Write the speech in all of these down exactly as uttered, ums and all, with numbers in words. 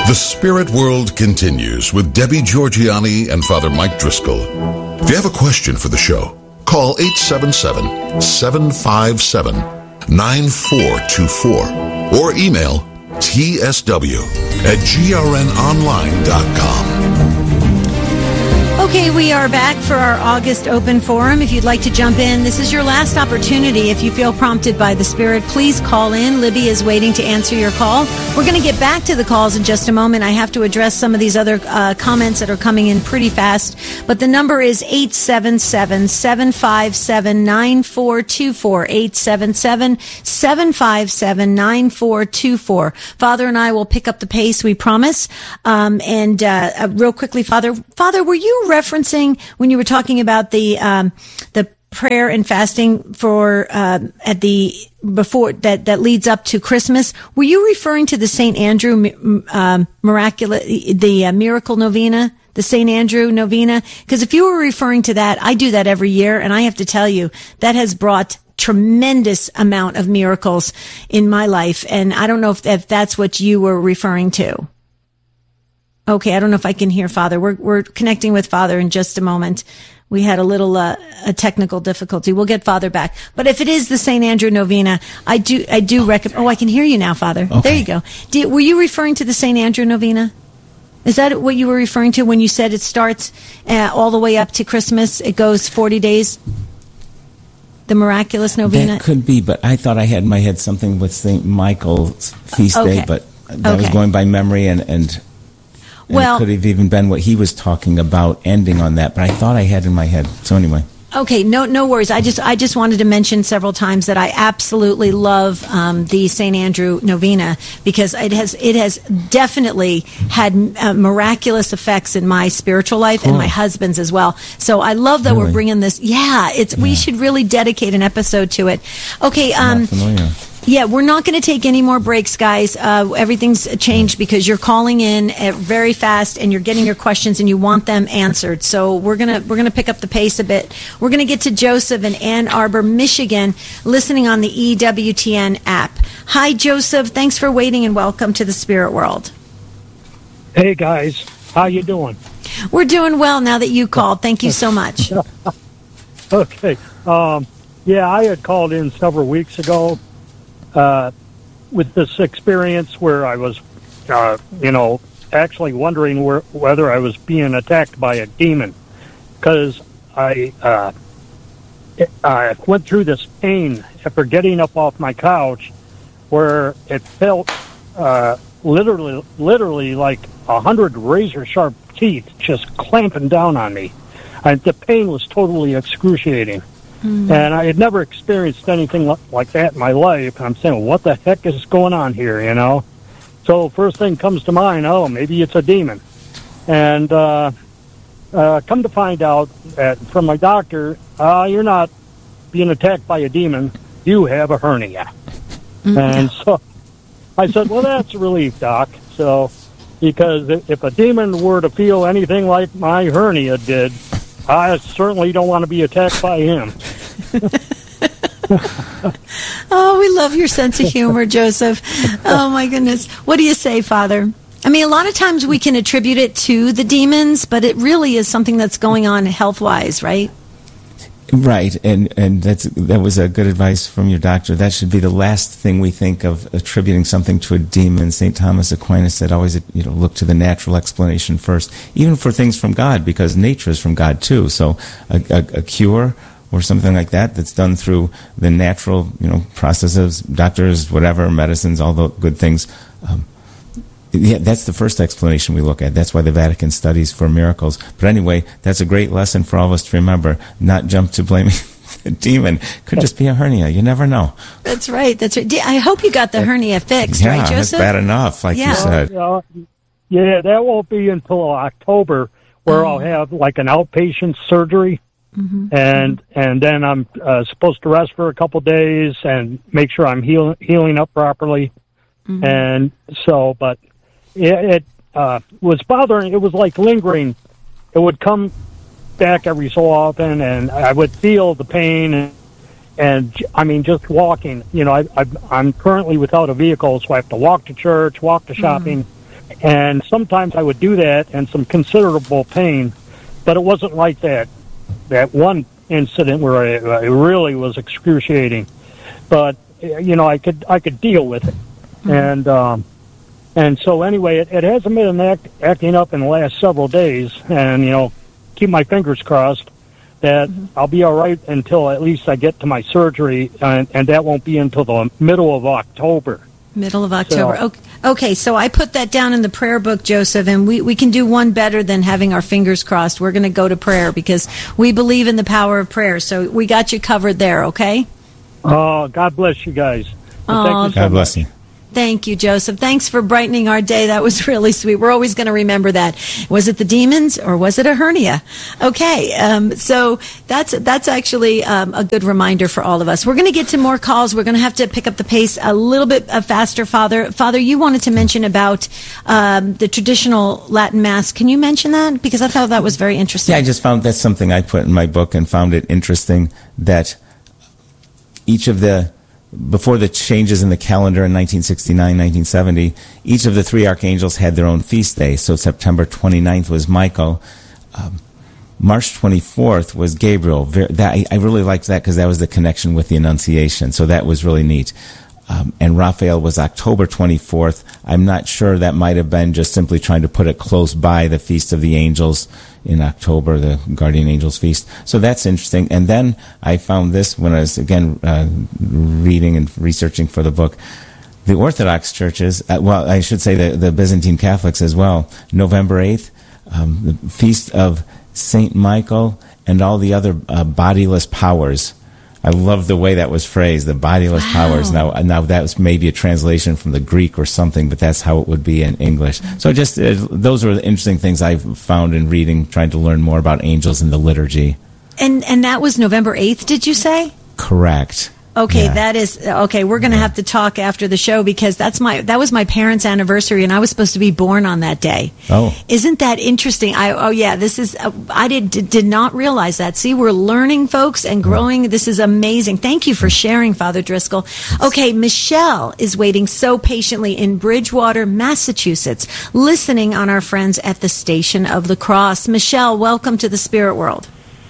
The Spirit World continues with Debbie Georgianni and Father Mike Driscoll. If you have a question for the show, call eight seven seven, seven five seven, nine four two four or email t s w at g r n online dot com. Okay, we are back for our August Open Forum. If you'd like to jump in, this is your last opportunity. If you feel prompted by the Spirit, please call in. Libby is waiting to answer your call. We're going to get back to the calls in just a moment. I have to address some of these other uh, comments that are coming in pretty fast. But the number is eight seven seven, seven five seven, nine four two four, eight seven seven, seven five seven, nine four two four. Father and I will pick up the pace, we promise. Um, and uh, uh, real quickly, Father, Father, were you referencing when you were talking about the um, the prayer and fasting for uh, at the before that that leads up to Christmas? Were you referring to the Saint Andrew um, miraculous the uh, miracle novena, the Saint Andrew novena? Because if you were referring to that, I do that every year, and I have to tell you that has brought tremendous amount of miracles in my life, and I don't know if, if that's what you were referring to. Okay, I don't know if I can hear Father. We're we're connecting with Father in just a moment. We had a little uh, a technical difficulty. We'll get Father back. But if it is the Saint Andrew Novena, I do I do recommend. Oh, I can hear you now, Father. Okay. There you go. Do, were you referring to the Saint Andrew Novena? Is that what you were referring to when you said it starts uh, all the way up to Christmas? It goes forty days. The miraculous novena. That could be, but I thought I had in my head something with Saint Michael's feast okay. day, but that okay. was going by memory and. and And well, it could have even been what he was talking about, ending on that. But I thought I had in my head. So anyway. Okay, no, no worries. I just, I just wanted to mention several times that I absolutely love um, the Saint Andrew Novena because it has, it has definitely had uh, miraculous effects in my spiritual life cool. and my husband's as well. So I love that really? we're bringing this. Yeah, it's. Yeah. We should really dedicate an episode to it. Okay. Um, Not familiar. Yeah, we're not going to take any more breaks, guys. Uh, everything's changed because you're calling in uh, very fast and you're getting your questions and you want them answered. So we're gonna we're gonna pick up the pace a bit. We're gonna get to Joseph in Ann Arbor, Michigan, listening on the E W T N app. Hi, Joseph. Thanks for waiting and welcome to the Spirit World. Hey, guys. How you doing? We're doing well now that you called. Thank you so much. Okay. Um, yeah, I had called in several weeks ago. Uh, with this experience where I was, uh, you know, actually wondering where, whether I was being attacked by a demon, because I uh, it, I went through this pain after getting up off my couch, where it felt uh, literally, literally like a hundred razor sharp teeth just clamping down on me. I, the pain was totally excruciating. Mm-hmm. And I had never experienced anything like that in my life. I'm saying, what the heck is going on here, you know? So first thing comes to mind, oh, maybe it's a demon. And uh, uh, come to find out that from my doctor, uh, you're not being attacked by a demon. You have a hernia. Mm-hmm. And so I said, well, that's a relief, Doc. So because if a demon were to feel anything like my hernia did, I certainly don't want to be attacked by him. Oh, we love your sense of humor, Joseph. Oh, my goodness. What do you say, Father? I mean, a lot of times we can attribute it to the demons, but it really is something that's going on health-wise, right? Right, and and that's that was a good advice from your doctor. That should be the last thing we think of attributing something to a demon. Saint Thomas Aquinas said always, you know, look to the natural explanation first, even for things from God, because nature is from God too. So a, a, a cure or something like that that's done through the natural, you know, processes, doctors, whatever, medicines, all the good things. Um, Yeah, that's the first explanation we look at. That's why the Vatican studies for miracles. But anyway, that's a great lesson for all of us to remember. Not jump to blaming the demon. Could just be a hernia. You never know. That's right. That's right. I hope you got the hernia fixed, yeah, right, Joseph? That's bad enough, like yeah. you said. Uh, yeah, that won't be until October, where mm-hmm. I'll have like an outpatient surgery. Mm-hmm. And and then I'm uh, supposed to rest for a couple days and make sure I'm heal, healing up properly. Mm-hmm. And so, but... It, it uh, was bothering. It was like lingering. It would come back every so often, and I would feel the pain. And, and I mean, just walking. You know, I, I, I'm currently without a vehicle, so I have to walk to church, walk to shopping, mm-hmm. And sometimes I would do that in some considerable pain, but it wasn't like that. That one incident where it, it really was excruciating. But, you know, I could I could deal with it. Mm-hmm. And um, and so anyway, it, it hasn't been act, acting up in the last several days. And, you know, keep my fingers crossed that mm-hmm. I'll be all right until at least I get to my surgery, and, and that won't be until the middle of October. Middle of October. So, okay. Okay, so I put that down in the prayer book, Joseph, and we, we can do one better than having our fingers crossed. We're going to go to prayer because we believe in the power of prayer. So we got you covered there, okay? Oh, God bless you guys. Oh, thank you so God bless much. you. Thank you, Joseph. Thanks for brightening our day. That was really sweet. We're always going to remember that. Was it the demons or was it a hernia? Okay, um, so that's that's actually um, a good reminder for all of us. We're going to get to more calls. We're going to have to pick up the pace a little bit uh, faster, Father. Father, you wanted to mention about um, the traditional Latin Mass. Can you mention that? Because I thought that was very interesting. Yeah, I just found that's something I put in my book and found it interesting that each of the before the changes in the calendar in nineteen sixty-nine, nineteen seventy, each of the three archangels had their own feast day. So September twenty-ninth was Michael. Um, March twenty-fourth was Gabriel. Very, that, I, I really liked that because that was the connection with the Annunciation. So that was really neat. Um, and Raphael was October twenty-fourth. I'm not sure, that might have been just simply trying to put it close by the Feast of the Angels in October, the Guardian Angels Feast. So that's interesting. And then I found this when I was, again, uh, reading and researching for the book. The Orthodox churches, uh, well, I should say the, the Byzantine Catholics as well, November eighth, um, the Feast of Saint Michael and all the other uh, bodiless powers. I love the way that was phrased, the bodiless wow. powers. Now, now that was maybe a translation from the Greek or something, but that's how it would be in English. So just uh, those are the interesting things I've found in reading, trying to learn more about angels in the liturgy. And and that was November eighth, did you say? Correct. Okay, yeah. that is okay. We're going to yeah. have to talk after the show because that's my that was my parents' anniversary, and I was supposed to be born on that day. Oh, isn't that interesting? I oh yeah, this is uh, I did, did did not realize that. See, we're learning, folks, and growing. Yeah. This is amazing. Thank you for sharing, Father Driscoll. Okay, Michelle is waiting so patiently in Bridgewater, Massachusetts, listening on our friends at the Station of the Cross. Michelle, welcome to the Spirit World.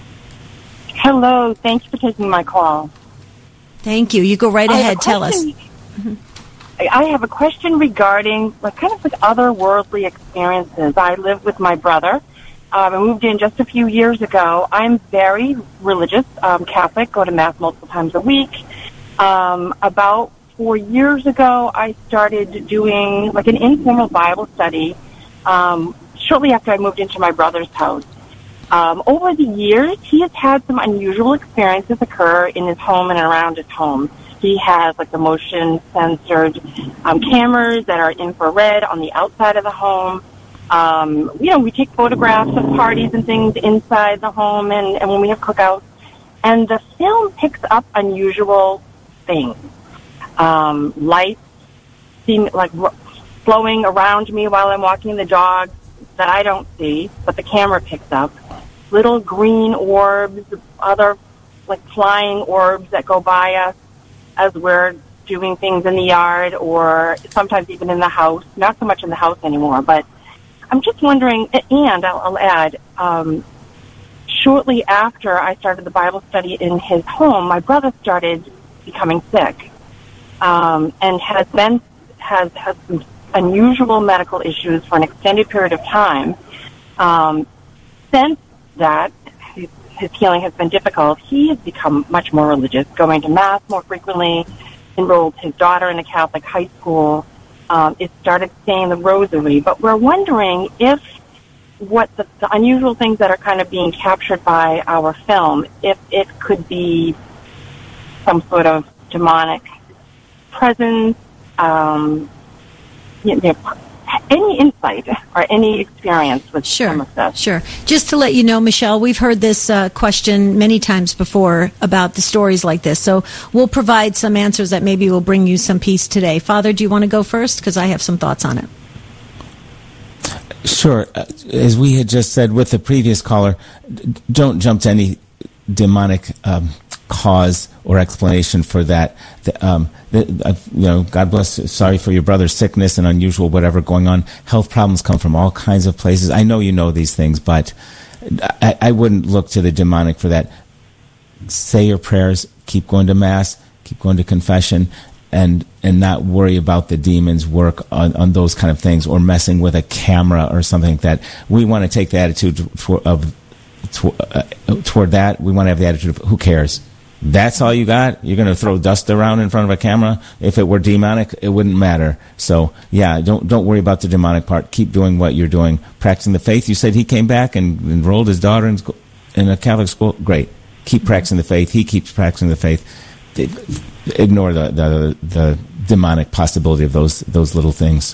Hello, thank you for taking my call. Thank you. You go right ahead. Tell us. I have a question regarding like kind of like otherworldly experiences. I live with my brother. Um, I moved in just a few years ago. I'm very religious, um, Catholic, go to Mass multiple times a week. Um, about four years ago, I started doing like an informal Bible study um, shortly after I moved into my brother's house. Um, over the years, he has had some unusual experiences occur in his home and around his home. He has like the motion censored um, cameras that are infrared on the outside of the home. Um, you know, we take photographs of parties and things inside the home and, and when we have cookouts. And the film picks up unusual things. Um, lights seem like r- flowing around me while I'm walking the dog that I don't see, but the camera picks up. Little green orbs, other like flying orbs that go by us as we're doing things in the yard or sometimes even in the house. Not so much in the house anymore, but I'm just wondering, and I'll, I'll add, um, shortly after I started the Bible study in his home, my brother started becoming sick um, and has been has has some unusual medical issues for an extended period of time. Um, since that, his, his healing has been difficult. He has become much more religious, going to Mass more frequently, enrolled his daughter in a Catholic high school. Um, it started saying the rosary. But we're wondering if what the, the unusual things that are kind of being captured by our film, if it could be some sort of demonic presence, um, you know, any insight or any experience with sure, some of this? Sure. Just to let you know, Michelle, we've heard this uh, question many times before about the stories like this. So we'll provide some answers that maybe will bring you some peace today. Father, do you want to go first? Because I have some thoughts on it. Sure. Uh, as we had just said with the previous caller, d- don't jump to any demonic um, cause or explanation for that. The, um, the, uh, you know, God bless, sorry for your brother's sickness and unusual whatever going on. Health problems come from all kinds of places. I know you know these things, but I, I wouldn't look to the demonic for that. Say your prayers, keep going to Mass, keep going to confession, and and not worry about the demons' work on, on those kind of things, or messing with a camera or something like that. We want to take the attitude toward, of, toward, uh, toward that. We want to have the attitude of, who cares? That's all you got? You're going to throw dust around in front of a camera? If it were demonic, it wouldn't matter. So, yeah, don't don't worry about the demonic part. Keep doing what you're doing. Practicing the faith. You said he came back and enrolled his daughter in, school, in a Catholic school. Great. Keep practicing the faith. He keeps practicing the faith. Ignore the, the, the demonic possibility of those those little things.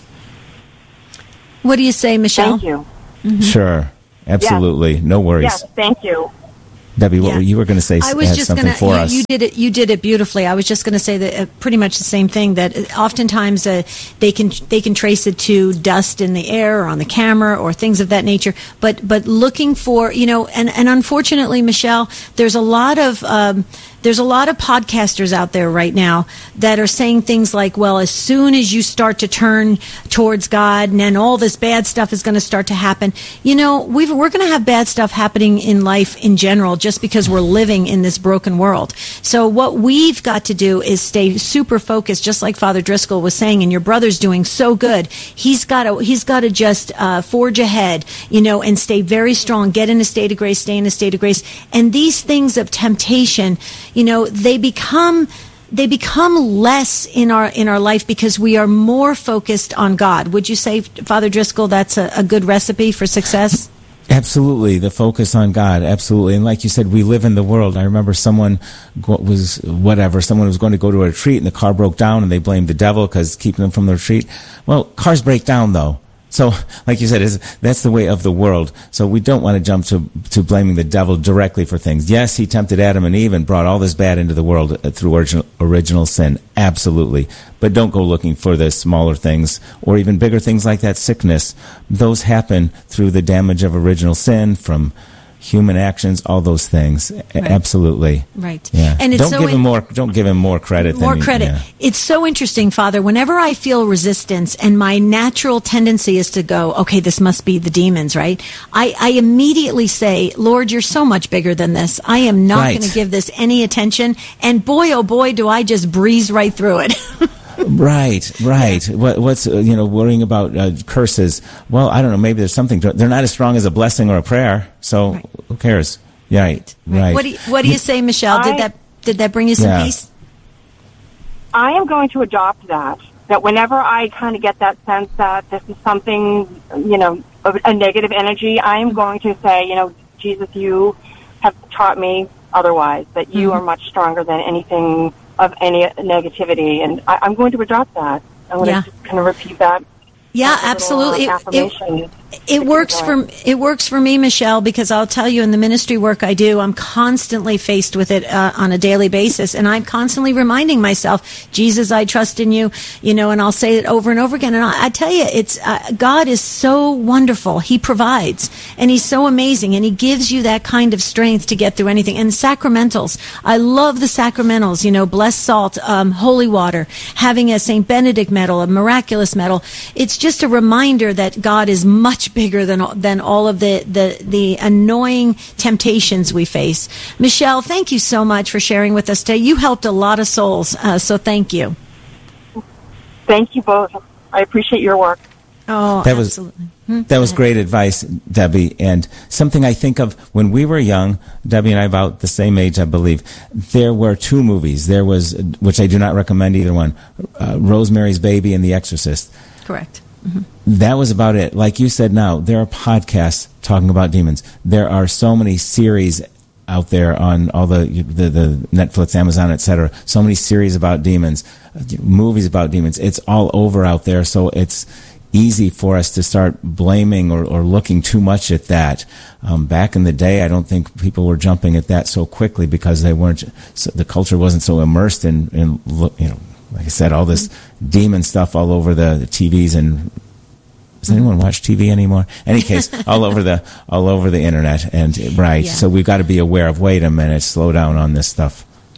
What do you say, Michelle? Thank you. Mm-hmm. Sure. Absolutely. Yes. No worries. Yes, thank you. Debbie, what Yeah. were, you were going to say? I was had just something going to. for You, us. you did it. You did it beautifully. I was just going to say that uh, pretty much the same thing. That uh, oftentimes uh, they can they can trace it to dust in the air or on the camera or things of that nature. But but looking for you know, and and unfortunately, Michelle, there's a lot of. Um, There's a lot of podcasters out there right now that are saying things like, well, as soon as you start to turn towards God, and then all this bad stuff is going to start to happen. You know, we've, we're going to have bad stuff happening in life in general just because we're living in this broken world. So what we've got to do is stay super focused, just like Father Driscoll was saying, and your brother's doing so good. He's got to, he's got to just uh, forge ahead, you know, and stay very strong, get in a state of grace, stay in a state of grace. And these things of temptation, you know, they become they become less in our in our life because we are more focused on God. Would you say, Father Driscoll, that's a, a good recipe for success? Absolutely, the focus on God, absolutely. And like you said, we live in the world. I remember someone was, whatever, someone was going to go to a retreat and the car broke down and they blamed the devil because keeping them from the retreat. Well, cars break down though. So, like you said, is that's the way of the world. So we don't want to jump to to blaming the devil directly for things. Yes, he tempted Adam and Eve and brought all this bad into the world through original, original sin. Absolutely. But don't go looking for the smaller things or even bigger things like that sickness. Those happen through the damage of original sin from human actions, all those things. Right. Absolutely. Right. Yeah. And it's don't so give in- him more don't give him more credit more than he, credit. Yeah. It's so interesting, Father. Whenever I feel resistance and my natural tendency is to go, okay, this must be the demons, right? I, I immediately say, Lord, you're so much bigger than this. I am not Right. going to give this any attention. And boy, oh boy, do I just breeze right through it. Right, right. What, what's, uh, you know, worrying about uh, curses? Well, I don't know. Maybe there's something. To, they're not as strong as a blessing or a prayer. So Right. who cares? Yeah, right, right. What do you, what do you say, Michelle? Did I- that did that bring you some Yeah. peace? I am going to adopt that. That whenever I kind of get that sense that this is something, you know, of a negative energy, I am going to say, you know, Jesus, you have taught me otherwise, that you Mhm. are much stronger than anything of any negativity. And I, I'm going to adopt that. I'm going Yeah. to just kind of repeat that. Yeah, that little, uh, absolutely. It- it- affirmation. It works for it works for me, Michelle, because I'll tell you, in the ministry work I do, I'm constantly faced with it uh, on a daily basis, and I'm constantly reminding myself, Jesus, I trust in you, you know, and I'll say it over and over again. And I, I tell you, it's uh, God is so wonderful; He provides, and He's so amazing, and He gives you that kind of strength to get through anything. And sacramentals, I love the sacramentals. You know, blessed salt, um, holy water, having a Saint Benedict medal, a miraculous medal. It's just a reminder that God is much bigger than than all of the, the, the annoying temptations we face. Michelle, thank you so much for sharing with us today. You helped a lot of souls, uh, so thank you. Thank you both. I appreciate your work. Oh, That was- absolutely. Hmm? That was great advice, Debbie, and something I think of when we were young. Debbie and I about the same age, I believe. There were two movies. There was, which I do not recommend either one, uh, Rosemary's Baby and The Exorcist. Correct. Mm-hmm. That was about it. Like you said, now there are podcasts talking about demons. There are so many series out there on all the the, the Netflix, Amazon, et cetera. So many series about demons, movies about demons. It's all over out there. So it's easy for us to start blaming or, or looking too much at that. Um, back in the day, I don't think people were jumping at that so quickly because they weren't. So the culture wasn't so immersed in, in you know. Like I said, all this demon stuff all over the, the T Vs, and does anyone watch T V anymore? Any case, all over the all over the internet, and right. Yeah. So we've got to be aware of. Wait a minute, slow down on this stuff.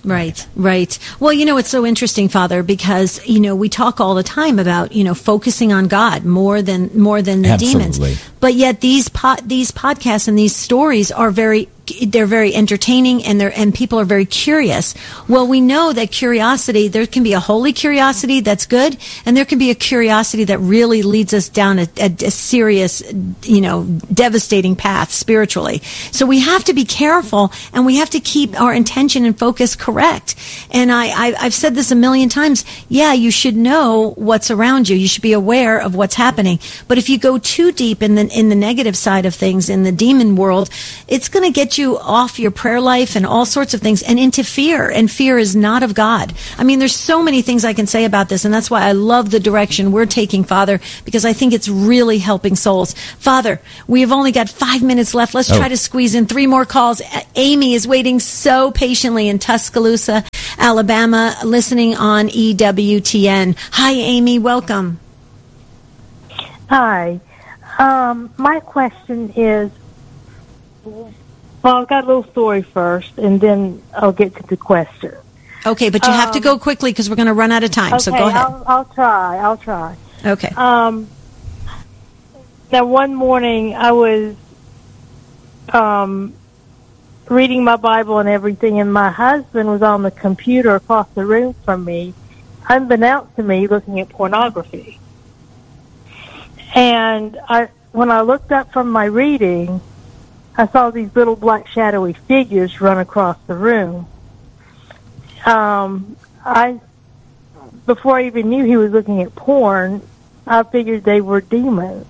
Right, right. Well, you know, it's so interesting, Father, because, you know, we talk all the time about, you know, focusing on God more than more than the Absolutely. demons. But yet these po- these podcasts and these stories are very they're very entertaining, and they're and people are very curious. Well, we know that curiosity, there can be a holy curiosity that's good, and there can be a curiosity that really leads us down a, a, a serious, you know, devastating path spiritually. So we have to be careful, and we have to keep our intention and focus correct. And I, I I've said this a million times. Yeah, you should know what's around you. You should be aware of what's happening. But if you go too deep in the in the negative side of things, in the demon world, it's going to get you off your prayer life and all sorts of things and into fear. And fear is not of God. I mean, there's so many things I can say about this, and that's why I love the direction we're taking, Father, because I think it's really helping souls. Father, we have only got five minutes left. Let's Oh. try to squeeze in three more calls. Amy is waiting so patiently in Tuscaloosa, Alabama, listening on E W T N. Hi, Amy. Welcome. Hi. Um, my question is, well, I've got a little story first, and then I'll get to the question. Okay, but you have to Um, go quickly because we're going to run out of time. Okay, so go ahead. I'll, I'll try. I'll try. Okay. Um, now, one morning I was um, reading my Bible and everything, and my husband was on the computer across the room from me, unbeknownst to me, looking at pornography. And I, when I looked up from my reading, I saw these little black shadowy figures run across the room. Um, I, before I even knew he was looking at porn, I figured they were demons.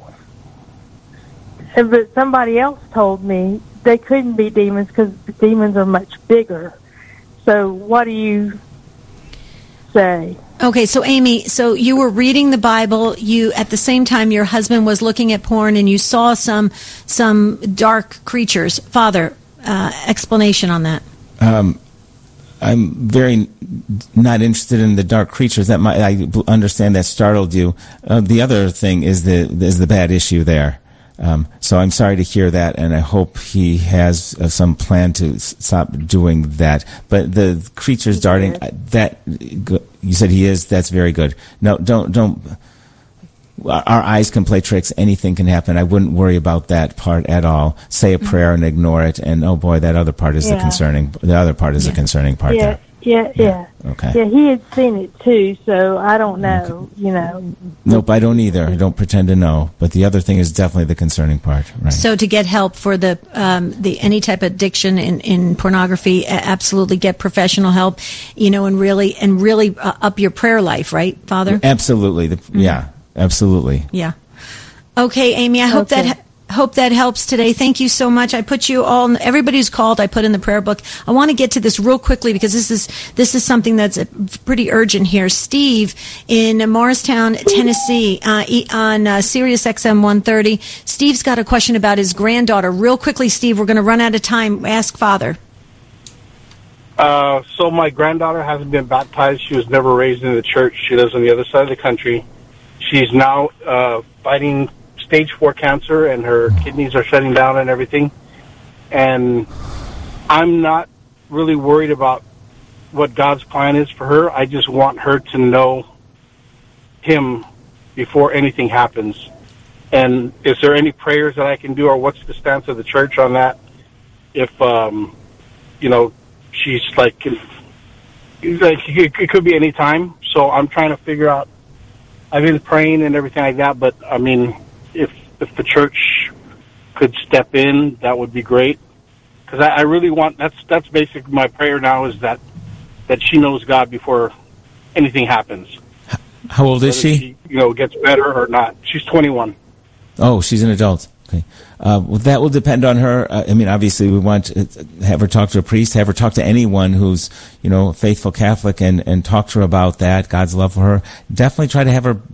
And, but somebody else told me they couldn't be demons because the demons are much bigger. So what do you say? Okay, so Amy, so you were reading the Bible. You, at the same time, your husband was looking at porn, and you saw some some dark creatures. Father, uh, explanation on that. Um, I'm very not interested in the dark creatures. That might, I understand that startled you. Uh, the other thing is the is the bad issue there. Um, so I'm sorry to hear that, and I hope he has uh, some plan to s- stop doing that. But the creatures darting, uh, that you said he is. That's very good. No, don't don't. Our eyes can play tricks. Anything can happen. I wouldn't worry about that part at all. Say a prayer and ignore it. And oh boy, that other part is Yeah. the concerning. The other part is Yeah. the concerning part Yeah, there. yeah, yeah. Okay. Yeah, he had seen it too, so I don't know, you know. Nope, I don't either. I don't pretend to know. But the other thing is definitely the concerning part. Right. So to get help for the um, the any type of addiction in, in pornography, a- absolutely get professional help. You know, and really and really uh, up your prayer life, right, Father? Absolutely. The, Yeah, absolutely. Yeah. Okay, Amy. I hope Okay. that hope that helps today. Thank you so much. I put you all. Everybody who's called, I put in the prayer book. I want to get to this real quickly because this is this is something that's uh, pretty urgent here. Steve in Morristown, Tennessee, uh, e- on uh, Sirius X M one thirty. Steve's got a question about his granddaughter. Real quickly, Steve. We're going to run out of time. Ask Father. Uh, so my granddaughter hasn't been baptized. She was never raised in the church. She lives on the other side of the country. She's now uh, fighting stage four cancer, and her kidneys are shutting down and everything. And I'm not really worried about what God's plan is for her. I just want her to know Him before anything happens. And is there any prayers that I can do, or what's the stance of the church on that? If, um, you know, she's like, like it could be any time. So I'm trying to figure out. I've been praying and everything like that, but I mean, if if the church could step in, that would be great. Because I, I really want that's that's basically my prayer now, is that that she knows God before anything happens. How old is Whether she? You know, gets better or not. She's twenty-one. Oh, she's an adult. Okay. Uh, well, that will depend on her. Uh, I mean, obviously, we want to have her talk to a priest, have her talk to anyone who's, you know, a faithful Catholic, and, and talk to her about that, God's love for her. Definitely try to have her,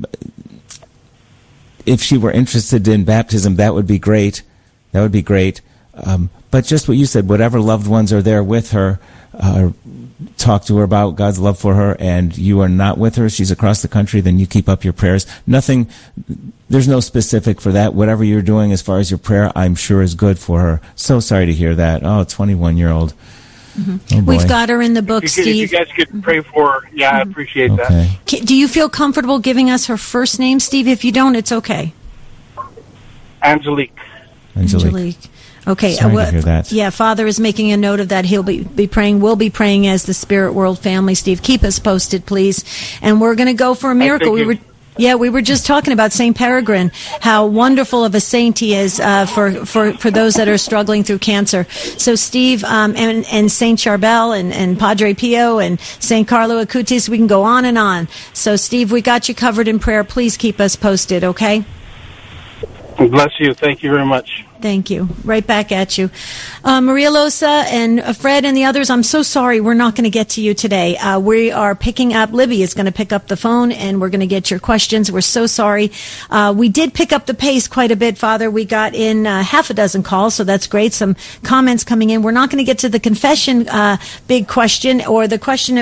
if she were interested in baptism, that would be great. That would be great. Um, but just what you said, whatever loved ones are there with her, uh, talk to her about God's love for her, and you are not with her, she's across the country, then you keep up your prayers. Nothing, there's no specific for that. Whatever you're doing as far as your prayer, I'm sure is good for her. So sorry to hear that. Oh, twenty-one-year-old. Oh, boy. We've got her in the book, If you, could, if you Steve. guys could pray for her, yeah, I appreciate that. Okay. K- Do you feel comfortable giving us her first name, Steve? If you don't, it's okay. Angelique. Angelique. Okay. Sorry to well, hear that. Yeah, Father is making a note of that. He'll be, be praying. We'll be praying as the Spirit World family. Steve, keep us posted, please. And we're going to go for a miracle. We you. were. Yeah, we were just talking about Saint Peregrine, how wonderful of a saint he is uh, for, for, for those that are struggling through cancer. So Steve um, and, and Saint Charbel and, and Padre Pio and Saint Carlo Acutis, we can go on and on. So Steve, we got you covered in prayer. Please keep us posted, okay? Bless you. Thank you very much. Thank you. Right back at you. Uh, Maria Losa and uh, Fred and the others, I'm so sorry we're not going to get to you today. Uh, we are picking up, Libby is going to pick up the phone and we're going to get your questions. We're so sorry. Uh, we did pick up the pace quite a bit, Father. We got in uh, half a dozen calls, so that's great. Some comments coming in. We're not going to get to the confession uh, big question or the question